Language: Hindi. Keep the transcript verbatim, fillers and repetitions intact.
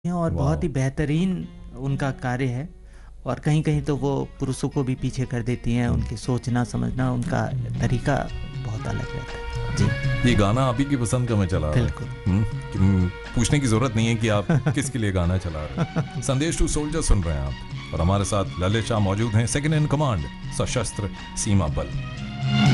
और बहुत ही बेहतरीन उनका कार्य है और कहीं-कहीं तो वो पुरुषों को भी पीछे कर देती हैं, उनकी सोचना समझना उनका तरीका बहुत अलग रहता है। जी। ये गाना आप ही की पसंद का मैं चला रहा हूँ। बिल्कुल। हुँ, कि पूछने की ज़रूरत नहीं है कि आप किसके लिए गाना चला रहे हैं। संदेश टू सोल्जर सुन रहे हैं आप और हमारे साथ ललित शाह मौजूद हैं, सेकंड इन कमांड सशस्त्र सीमा बल।